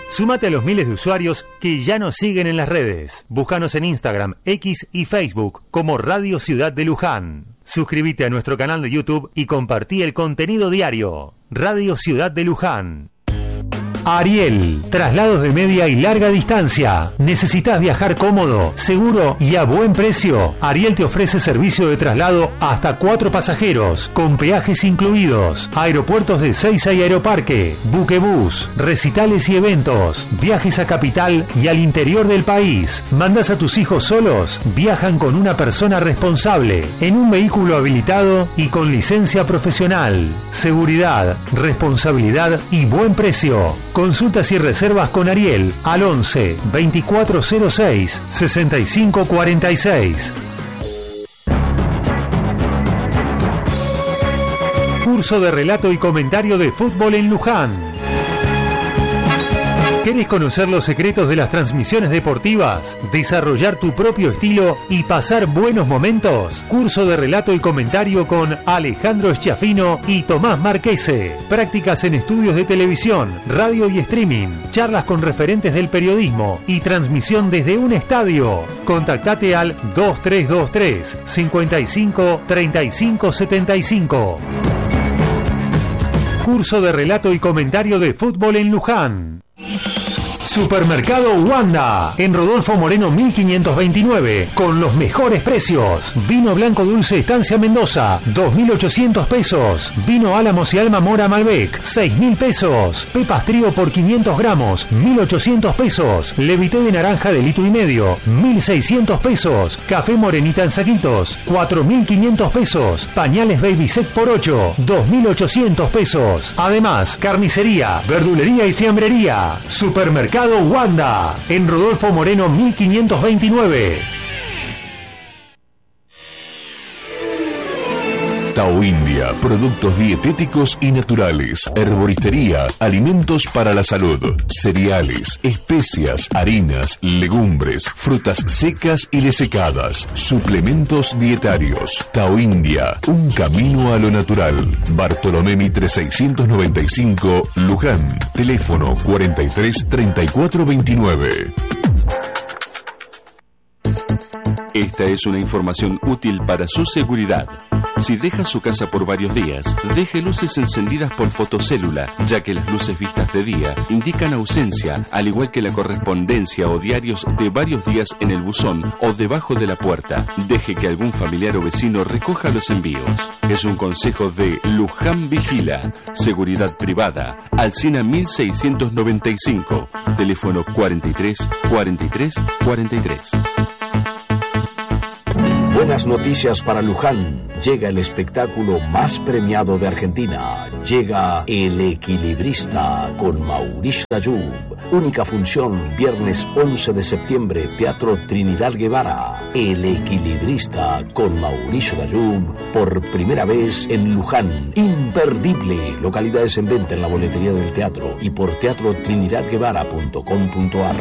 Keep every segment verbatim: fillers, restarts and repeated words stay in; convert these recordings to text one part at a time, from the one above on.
Súmate a los miles de usuarios que ya nos siguen en las redes. Búscanos en Instagram, X y Facebook como Radio Ciudad de Luján. Suscríbete a nuestro canal de YouTube y compartí el contenido diario. Radio Ciudad de Luján. Ariel, traslados de media y larga distancia. ¿Necesitas viajar cómodo, seguro y a buen precio? Ariel te ofrece servicio de traslado hasta cuatro pasajeros, con peajes incluidos, aeropuertos de Seiza y Aeroparque, buquebús, recitales y eventos, viajes a capital y al interior del país. ¿Mandas a tus hijos solos? Viajan con una persona responsable, en un vehículo habilitado y con licencia profesional. Seguridad, responsabilidad y buen precio. Consultas y reservas con Ariel al once, veinticuatro cero seis, sesenta y cinco cuarenta y seis. Curso de relato y comentario de fútbol en Luján. ¿Querés conocer los secretos de las transmisiones deportivas? ¿Desarrollar tu propio estilo y pasar buenos momentos? Curso de relato y comentario con Alejandro Schiaffino y Tomás Marquese. Prácticas en estudios de televisión, radio y streaming. Charlas con referentes del periodismo y transmisión desde un estadio. Contactate al dos tres dos tres, cincuenta y cinco, treinta y cinco setenta y cinco. Curso de relato y comentario de fútbol en Luján. Supermercado Wanda, en Rodolfo Moreno mil quinientos veintinueve, con los mejores precios. Vino blanco dulce Estancia Mendoza, dos mil ochocientos pesos. Vino Álamos y Alma Mora Malbec, seis mil pesos. Pepas Trío por quinientos gramos, mil ochocientos pesos. Levité de naranja de litro y medio, mil seiscientos pesos. Café Morenita en saquitos, cuatro mil quinientos pesos. Pañales Baby Set por ocho, dos mil ochocientos pesos. Además, carnicería, verdulería y fiambrería. Supermercado Wanda, en Rodolfo Moreno mil quinientos veintinueve. Tao India, productos dietéticos y naturales, herboristería, alimentos para la salud, cereales, especias, harinas, legumbres, frutas secas y desecadas, suplementos dietarios. Tao India, un camino a lo natural. Bartolomé Mitre seiscientos noventa y cinco, Luján. Teléfono cuarenta y tres, treinta y cuatro veintinueve. Esta es una información útil para su seguridad. Si deja su casa por varios días, deje luces encendidas por fotocélula, ya que las luces vistas de día indican ausencia, al igual que la correspondencia o diarios de varios días en el buzón o debajo de la puerta. Deje que algún familiar o vecino recoja los envíos. Es un consejo de Luján Vigila, seguridad privada, Alsina mil seiscientos noventa y cinco, teléfono cuarenta y tres, cuarenta y tres, cuarenta y tres. Buenas noticias para Luján. Llega el espectáculo más premiado de Argentina. Llega El Equilibrista con Mauricio Dayub. Única función, viernes once de septiembre, Teatro Trinidad Guevara. El Equilibrista con Mauricio Dayub, por primera vez en Luján. Imperdible. Localidades en venta en la boletería del teatro y por teatro trinidad guevara punto com punto ar.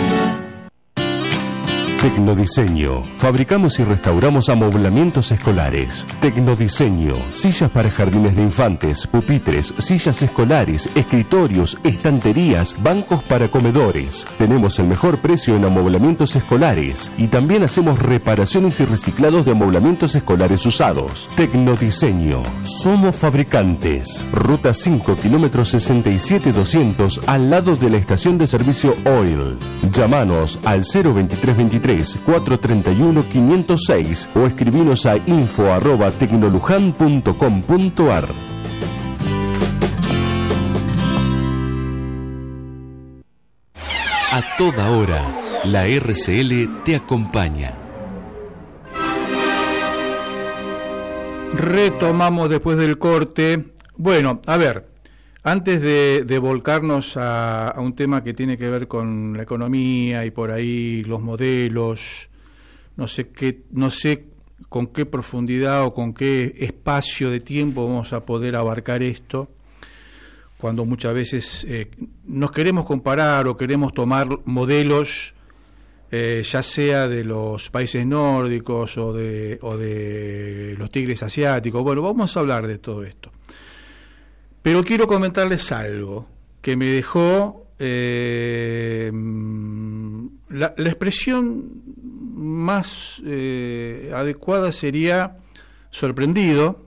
Tecnodiseño. Fabricamos y restauramos amoblamientos escolares. Tecnodiseño. Sillas para jardines de infantes, pupitres, sillas escolares, escritorios, estanterías, bancos para comedores. Tenemos el mejor precio en amoblamientos escolares y también hacemos reparaciones y reciclados de amoblamientos escolares usados. Tecnodiseño. Somos fabricantes. Ruta cinco, kilómetro sesenta y siete doscientos, al lado de la estación de servicio Oil. Llámanos al cero veintitrés veintitrés, cuatrocientos treinta y uno, quinientos seis o escribinos a info arroba tecnolujan punto com punto ar. A toda hora, la R C L te acompaña. Retomamos después del corte. Bueno, a ver, antes de, de volcarnos a, a un tema que tiene que ver con la economía y por ahí los modelos, no sé qué, no sé con qué profundidad o con qué espacio de tiempo vamos a poder abarcar esto, cuando muchas veces eh, nos queremos comparar o queremos tomar modelos, eh, ya sea de los países nórdicos o de, o de los tigres asiáticos. Bueno, vamos a hablar de todo esto. Pero quiero comentarles algo que me dejó eh, la, la expresión más eh, adecuada sería sorprendido,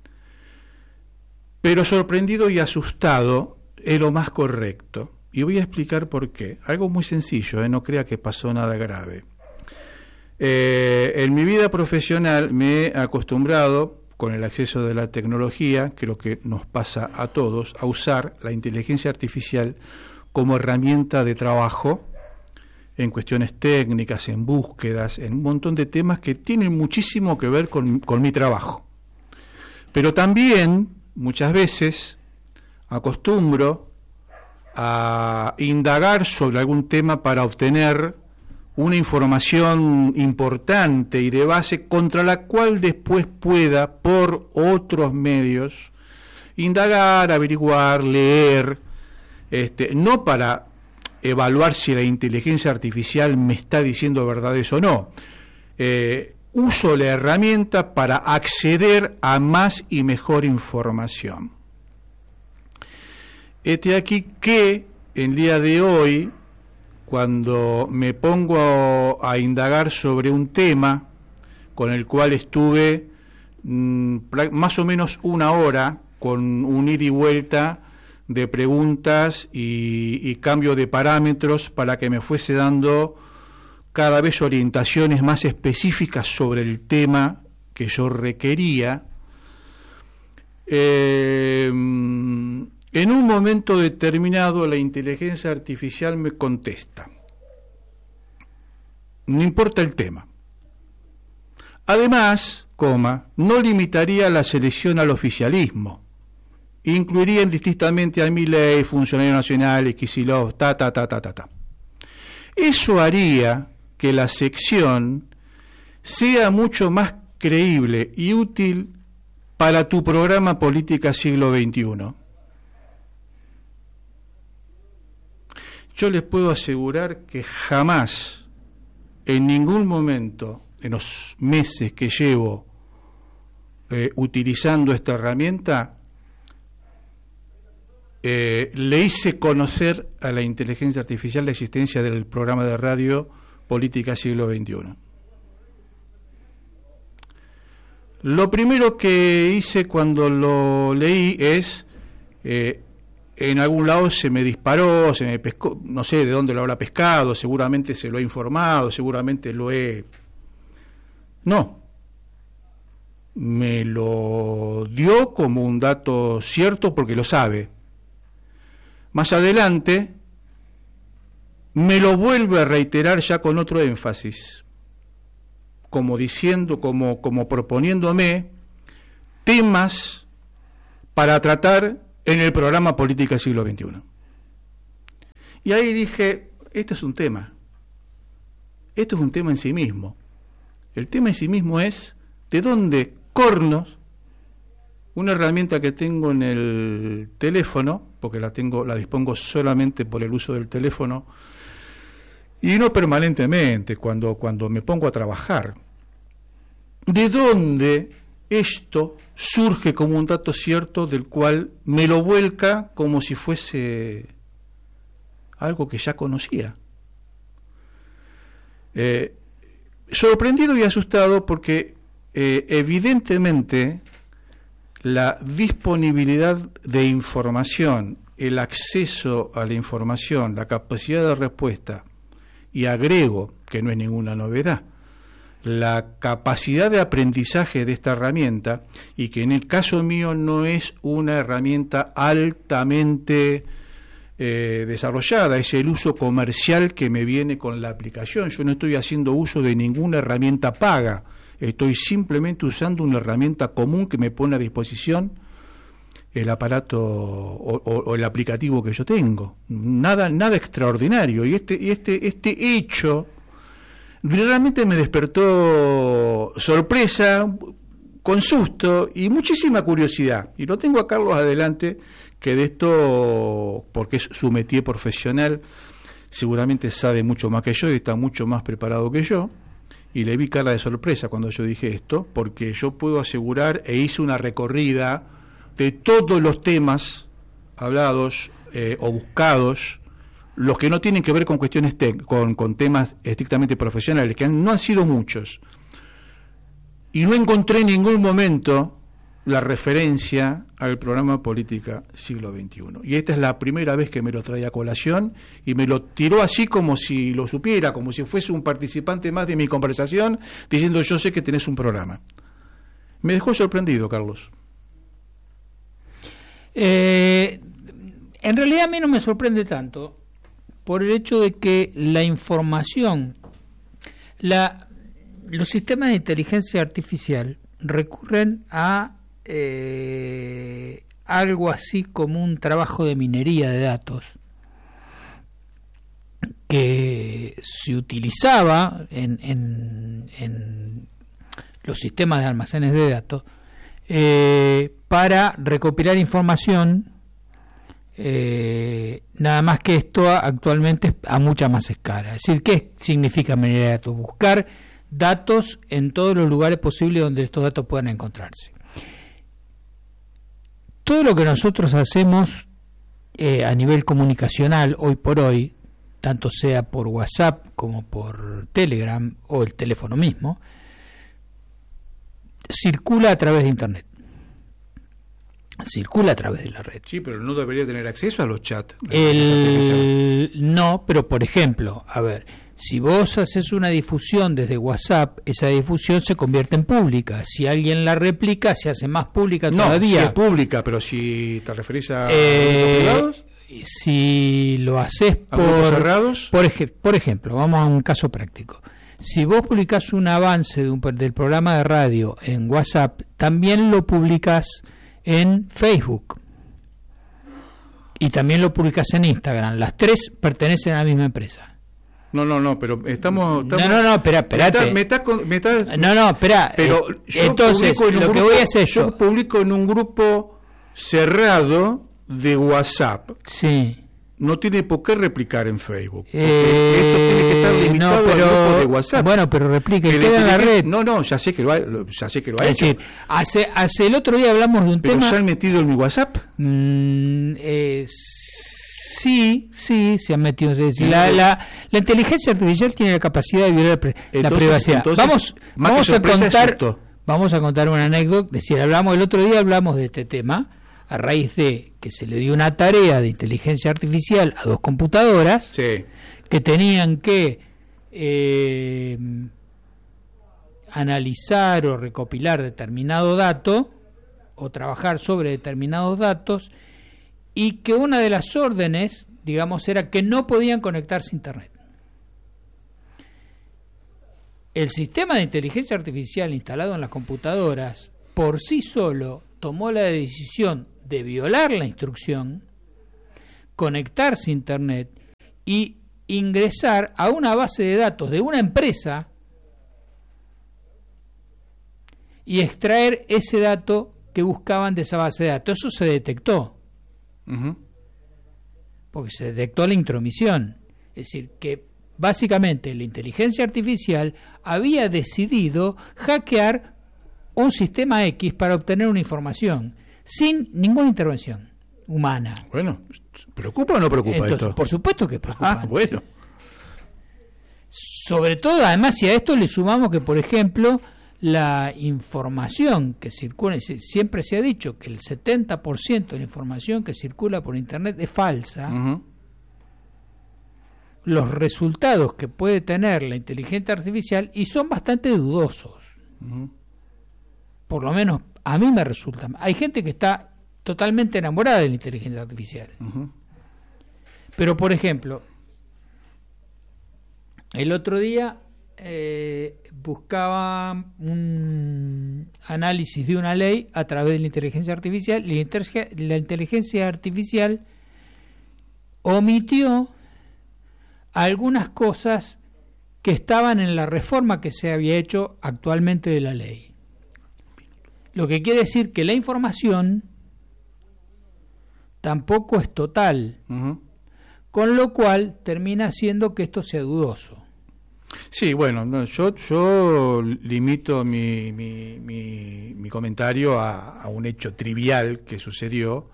pero sorprendido y asustado es lo más correcto. Y voy a explicar por qué. Algo muy sencillo, ¿eh? No crea que pasó nada grave. Eh, en mi vida profesional me he acostumbrado, con el acceso de la tecnología, creo que nos pasa a todos, a usar la inteligencia artificial como herramienta de trabajo en cuestiones técnicas, en búsquedas, en un montón de temas que tienen muchísimo que ver con, con mi trabajo. Pero también, muchas veces, acostumbro a indagar sobre algún tema para obtener una información importante y de base contra la cual después pueda, por otros medios, indagar, averiguar, leer, este, no para evaluar si la inteligencia artificial me está diciendo verdades o no. Eh, uso la herramienta para acceder a más y mejor información. Este aquí que el día de hoy, cuando me pongo a, a indagar sobre un tema con el cual estuve mmm, más o menos una hora con un ida y vuelta de preguntas y, y cambio de parámetros para que me fuese dando cada vez orientaciones más específicas sobre el tema que yo requería, eh, en un momento determinado la inteligencia artificial me contesta. No importa el tema. Además, coma, no limitaría la selección al oficialismo. Incluiría indistintamente a Milei, funcionario nacional, Kicillof, ta, ta, ta, ta, ta, ta. Eso haría que la sección sea mucho más creíble y útil para tu programa Política Siglo veintiuno. Yo les puedo asegurar que jamás, en ningún momento, en los meses que llevo eh, utilizando esta herramienta, eh, le hice conocer a la inteligencia artificial la existencia del programa de radio Política Siglo veintiuno. Lo primero que hice cuando lo leí es... Eh, en algún lado se me disparó, se me pescó, no sé de dónde lo habrá pescado, seguramente se lo he informado, seguramente lo he... No, me lo dio como un dato cierto porque lo sabe. Más adelante me lo vuelve a reiterar ya con otro énfasis, como diciendo, como, como proponiéndome temas para tratar en el programa Política Siglo veintiuno. Y ahí dije, esto es un tema. Esto es un tema en sí mismo. El tema en sí mismo es de dónde cornos, una herramienta que tengo en el teléfono, porque la tengo, la dispongo solamente por el uso del teléfono, y no permanentemente, cuando, cuando me pongo a trabajar. ¿De dónde esto surge como un dato cierto del cual me lo vuelca como si fuese algo que ya conocía? Eh, sorprendido y asustado porque eh, evidentemente la disponibilidad de información, el acceso a la información, la capacidad de respuesta, y agrego, que no es ninguna novedad, la capacidad de aprendizaje de esta herramienta, y que en el caso mío no es una herramienta altamente eh, desarrollada, es el uso comercial que me viene con la aplicación. Yo no estoy haciendo uso de ninguna herramienta paga, estoy simplemente usando una herramienta común que me pone a disposición el aparato o, o, o el aplicativo que yo tengo. Nada, nada extraordinario. Y este, este, este hecho realmente me despertó sorpresa, con susto y muchísima curiosidad. Y lo tengo a Carlos adelante, que de esto, porque es su métier profesional, seguramente sabe mucho más que yo y está mucho más preparado que yo. Y le vi cara de sorpresa cuando yo dije esto, porque yo puedo asegurar, e hice una recorrida de todos los temas hablados eh, o buscados los que no tienen que ver con cuestiones te- con, con temas estrictamente profesionales, que han- no han sido muchos. Y no encontré en ningún momento la referencia al programa Política Siglo veintiuno. Y esta es la primera vez que me lo trae a colación y me lo tiró así como si lo supiera, como si fuese un participante más de mi conversación, diciendo yo sé que tenés un programa. Me dejó sorprendido, Carlos. Eh, en realidad a mí no me sorprende tanto por el hecho de que la información, la, los sistemas de inteligencia artificial recurren a eh, algo así como un trabajo de minería de datos que se utilizaba en, en, en los sistemas de almacenes de datos eh, para recopilar información, eh, nada más que esto actualmente a mucha más escala. Es decir, ¿qué significa minería de datos? Buscar datos en todos los lugares posibles donde estos datos puedan encontrarse. Todo lo que nosotros hacemos eh, a nivel comunicacional hoy por hoy, tanto sea por WhatsApp como por Telegram o el teléfono mismo, circula a través de Internet. Circula a través de la red. Sí, pero no debería tener acceso a los chats. El... No, pero por ejemplo, a ver, si vos haces una difusión desde WhatsApp, esa difusión se convierte en pública. Si alguien la replica, se hace más pública no, todavía. No, es pública, pero si te referís a eh, privados, si lo haces ¿a por cerrados? Por, ej, por ejemplo, vamos a un caso práctico. Si vos publicás un avance de un, del programa de radio en WhatsApp, también lo publicás en Facebook y también lo publicás en Instagram. Las tres pertenecen a la misma empresa. No, no, no, pero estamos... estamos no, no, no, espera, espérate. Me está, me está, me está, no, no, espera. Pero eh, yo entonces, lo grupo, que voy a hacer yo... Yo publico en un grupo cerrado de WhatsApp. Sí. No tiene por qué replicar en Facebook. Eh, esto tiene que estar limitado no, pero, al grupo de WhatsApp. Bueno, pero replica y que queda en la red. No, no, ya sé que lo ha, ya sé que lo ha es hecho. decir, hace, hace el otro día hablamos de un ¿Pero tema... se han metido en mi WhatsApp? Mm, eh, sí, sí, se han metido. Es decir, la, la, la inteligencia artificial tiene la capacidad de violar pre, entonces, la privacidad. Entonces, vamos vamos a contar vamos a contar una anécdota. Es decir, hablamos el otro día hablamos de este tema a raíz de que se le dio una tarea de inteligencia artificial a dos computadoras sí. que tenían que eh, analizar o recopilar determinado dato o trabajar sobre determinados datos, y que una de las órdenes, digamos, era que no podían conectarse a Internet. El sistema de inteligencia artificial instalado en las computadoras por sí solo tomó la decisión de violar la instrucción, conectarse a Internet y ingresar a una base de datos de una empresa y extraer ese dato que buscaban de esa base de datos. Eso se detectó. Uh-huh. Porque se detectó la intromisión. Es decir, que básicamente la inteligencia artificial había decidido hackear un sistema X para obtener una información sin ninguna intervención humana. Bueno, ¿preocupa o no preocupa Entonces, esto? Por supuesto que preocupa. Ah, bueno. Sobre todo, además, si a esto le sumamos que, por ejemplo, la información que circula, siempre se ha dicho que el setenta por ciento de la información que circula por Internet es falsa. Uh-huh. Los resultados que puede tener la inteligencia artificial y son bastante dudosos. Uh-huh. Por lo menos a mí me resulta. Hay gente que está totalmente enamorada de la inteligencia artificial. Uh-huh. Pero, por ejemplo, el otro día eh, buscaba un análisis de una ley a través de la inteligencia artificial. La, inter- la inteligencia artificial omitió algunas cosas que estaban en la reforma que se había hecho actualmente de la ley. Lo que quiere decir que la información tampoco es total, uh-huh. con lo cual termina haciendo que esto sea dudoso. Sí, bueno, no, yo yo limito mi mi, mi, mi comentario a, a un hecho trivial que sucedió,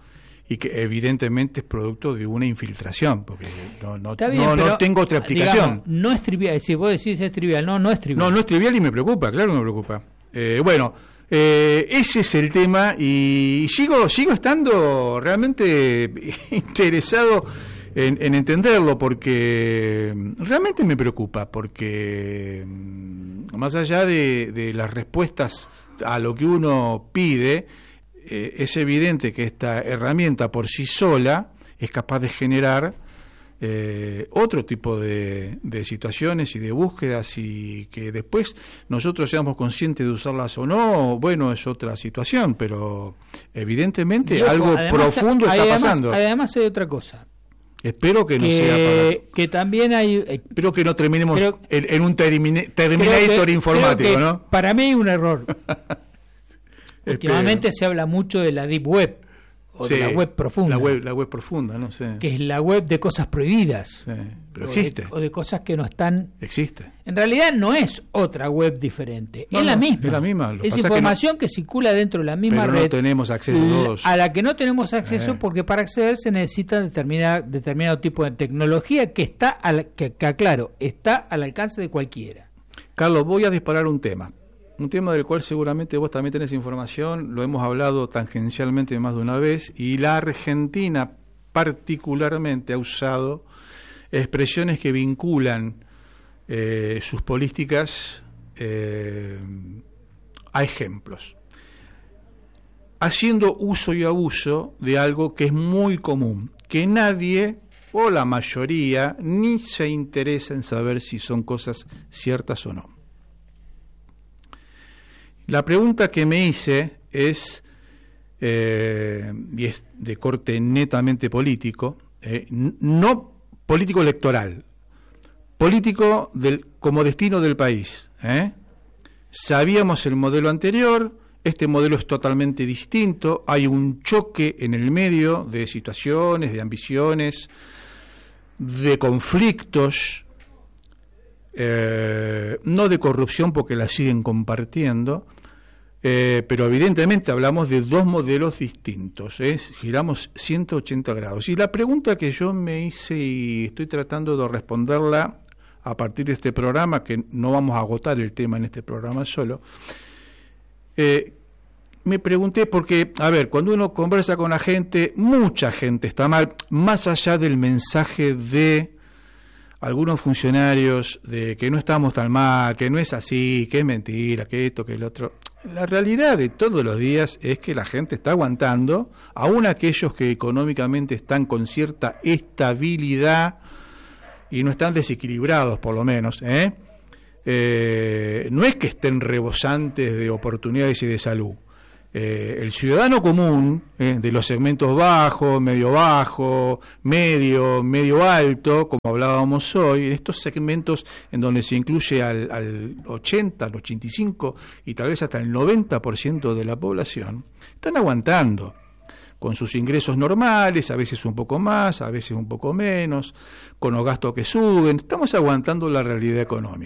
y que evidentemente es producto de una infiltración, porque no, no, Está bien, no, pero, no tengo otra explicación. Digamos, no es trivial, si vos decís es trivial, no, no es trivial. No, no es trivial y me preocupa, claro que me preocupa. Eh, bueno, eh, ese es el tema y sigo, sigo estando realmente interesado en, en entenderlo, porque realmente me preocupa, porque más allá de, de las respuestas a lo que uno pide, eh, es evidente que esta herramienta por sí sola es capaz de generar eh, otro tipo de, de situaciones y de búsquedas, y que después nosotros seamos conscientes de usarlas o no, bueno, es otra situación, pero evidentemente y ojo, algo además, profundo está además, pasando. Además hay otra cosa. Espero que no que, sea para... que también hay... Eh, espero que no terminemos creo, en, en un termine, Terminator que, informático, ¿no? Para mí hay un error. Últimamente se habla mucho de la Deep Web, o sí, de la web profunda. La web, la web profunda, no sé. Que es la web de cosas prohibidas. Sí, pero o existe. De, o de cosas que no están... Existe. En realidad no es otra web diferente, no, es, no, la misma. es la misma. Es información que, no, que circula dentro de la misma pero red. No tenemos acceso todos. A la que no tenemos acceso, eh. porque para acceder se necesita determinada, determinado tipo de tecnología que está, al, que, que aclaro, está al alcance de cualquiera. Carlos, voy a disparar un tema. Un tema del cual seguramente vos también tenés información, lo hemos hablado tangencialmente más de una vez, y la Argentina particularmente ha usado expresiones que vinculan eh, sus políticas eh, a ejemplos, haciendo uso y abuso de algo que es muy común, que nadie o la mayoría ni se interesa en saber si son cosas ciertas o no. La pregunta que me hice es, eh, y es de corte netamente político, eh, no político electoral, político del, como destino del país. ¿eh? Sabíamos el modelo anterior, este modelo es totalmente distinto, hay un choque en el medio de situaciones, de ambiciones, de conflictos, eh, no de corrupción porque la siguen compartiendo. Eh, pero evidentemente hablamos de dos modelos distintos, ¿eh? Giramos ciento ochenta grados. Y la pregunta que yo me hice, y estoy tratando de responderla a partir de este programa, que no vamos a agotar el tema en este programa solo, eh, me pregunté porque, a ver, cuando uno conversa con la gente, mucha gente está mal, más allá del mensaje de algunos funcionarios de que no estamos tan mal, que no es así, que es mentira, que esto, que el otro. La realidad de todos los días es que la gente está aguantando, aún aquellos que económicamente están con cierta estabilidad y no están desequilibrados, por lo menos, ¿eh? Eh, no es que estén rebosantes de oportunidades y de salud. Eh, el ciudadano común, eh, de los segmentos bajo, medio bajo, medio, medio alto, como hablábamos hoy, estos segmentos en donde se incluye al, al ochenta, al ochenta y cinco y tal vez hasta el noventa por ciento de la población, están aguantando con sus ingresos normales, a veces un poco más, a veces un poco menos, con los gastos que suben, estamos aguantando la realidad económica.